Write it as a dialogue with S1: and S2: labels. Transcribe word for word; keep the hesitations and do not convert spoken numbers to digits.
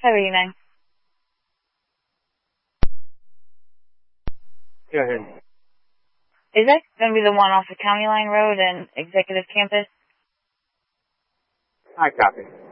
S1: seventy-nine.
S2: Go ahead.
S1: Is that going to be the one off the County Line Road and Executive Campus?
S2: I copy.